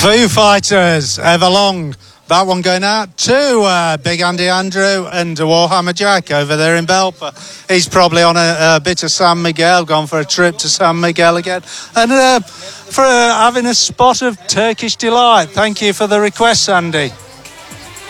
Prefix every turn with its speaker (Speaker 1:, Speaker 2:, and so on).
Speaker 1: Foo Fighters, Everlong. That one going out to Big Andy Andrew and Warhammer Jack over there in Belper. He's probably on a bit of San Miguel, gone for a trip to San Miguel again. And for having a spot of Turkish delight. Thank you for the request, Andy.